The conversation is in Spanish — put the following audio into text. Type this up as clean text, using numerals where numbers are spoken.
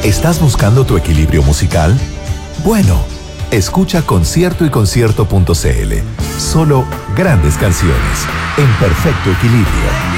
¿Estás buscando tu equilibrio musical? Bueno, escucha Concierto y Concierto.cl. Solo grandes canciones en perfecto equilibrio.